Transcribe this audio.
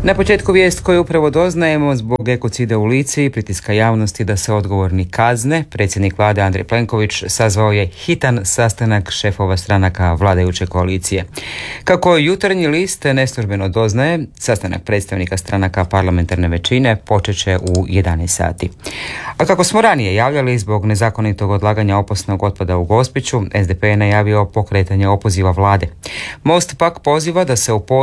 Na početku vijest koju upravo doznajemo zbog ekocida u Lici i pritiska javnosti da se odgovorni kazne. Predsjednik vlade Andrej Plenković sazvao je hitan sastanak šefova stranaka vladajuće koalicije. Kako Jutarnji list neslužbeno doznaje, sastanak predstavnika stranaka parlamentarne većine počet će u 11 sati. A kako smo ranije javljali, zbog nezakonitog odlaganja opasnog otpada u Gospiću, SDP je najavio pokretanje opoziva vlade. Most pak poziva da se